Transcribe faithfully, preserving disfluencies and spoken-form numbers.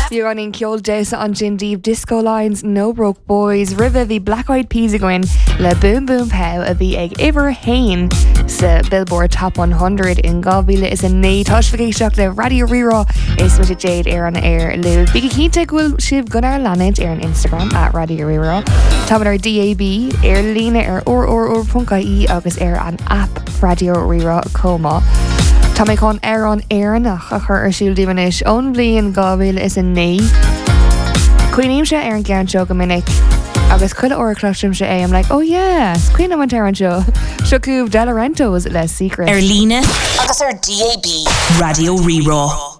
You're on in Kjol Desa on Jindeep Disco Lines, No Broke Boys, River the Black Eyed Peas again, Le Boom Boom Pow, a the egg Iver Hain, sa Billboard Top one hundred in Galvila is a nay Toshvigation le Radio Rero is with a Jade air on air, Lou Biggie Kinte will shiv Gunnar Lanage air on Instagram at Radio Rero, Tomadar D A B, air Lena air or or or punka e August air on app Radio Rero Coma. Tá mé chun ar an éarnach a chur ar siúl dímanis ón bblion gábhíle is a né. Cuoiníim se ar an gceann seo go minic agus chuile or cloisiim se é am like, oh yes, cuioine an ar an seo. Seo cúb De Laurentiis le Secret. Ar líne agus ar D A B Radio Rero.